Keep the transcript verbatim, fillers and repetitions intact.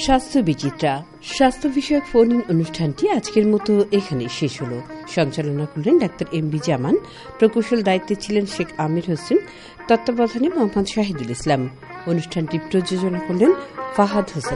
স্বাস্থ্য বিচিত্রা স্বাস্থ্য বিষয়ক ফোন ইন অনুষ্ঠানটি আজকের মতো এখানে শেষ হল। সঞ্চালনা করলেন ডাক্তার এম বি জামান, প্রকৌশল দায়িত্বে ছিলেন শেখ আমির হোসেন, তত্ত্বাবধানে মোহাম্মদ শাহিদুল ইসলাম। অনুষ্ঠানটি প্রযোজনা করলেন ফাহাদ হোসেন।